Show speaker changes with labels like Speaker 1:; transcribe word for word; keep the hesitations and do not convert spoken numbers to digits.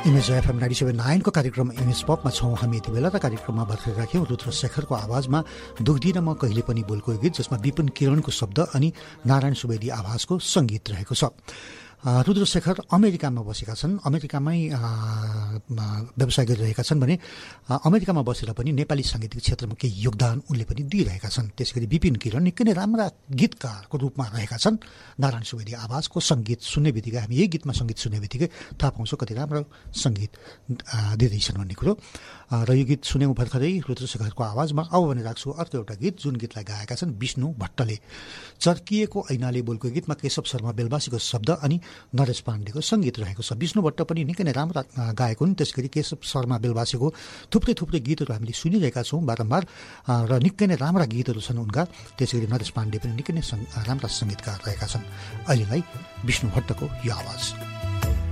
Speaker 1: Image FM ninety seven नाइनको कार्यक्रम image पपमा छौँ हामी यति बेला र कार्यक्रममा भर्खर राख्यौँ रुद्र शेखरको आवाजमा दुख्दिन म कहिले पनि बोलको गीत, जसमा विपिन किरणको शब्द अनि नारायण सुवेदी आवाजको सङ्गीत रहेको छ। रुद्र शेखर अमेरिकामा बसेका छन्, अमेरिकामै व्यवसाय गरिरहेका छन् भने अमेरिकामा बसेर पनि नेपाली साङ्गीतिक क्षेत्रमा केही योगदान उनले पनि दिइरहेका छन्। त्यसै गरी विपिन किरण निकै नै राम्रा गीतकारको रूपमा रहेका छन्। नारायण सुवेदी आवाजको सङ्गीत सुन्ने बित्तिकै हामी यही गीतमा सङ्गीत सुन्ने बित्तिकै थाहा पाउँछौँ कति राम्रो सङ्गीत दिँदैछन् भन्ने कुरो। र यो गीत सुन्यौँ भर्खरै रुद्र शेखरको आवाजमा। अब भने राख्छु अर्को एउटा गीत, जुन गीतलाई गाएका छन् विष्णु भट्टले। चर्किएको ऐनाले बोलको गीतमा केशव शर्मा बेलबासीको शब्द अनि नरेश पाण्डेको सङ्गीत रहेको छ। विष्णु भट्ट पनि निकै नै राम्रा गायक हुन्। त्यसै गरी केशव शर्मा बेलबासीको थुप्रै थुप्रै गीतहरू हामीले सुनिरहेका छौँ बारम्बार र निकै नै राम्रा गीतहरू छन् उनका। त्यसै गरी नरेश पाण्डे पनि निकै नै राम्रा सङ्गीतकार रहेका छन्। अहिलेलाई विष्णु भट्टको यो आवाज।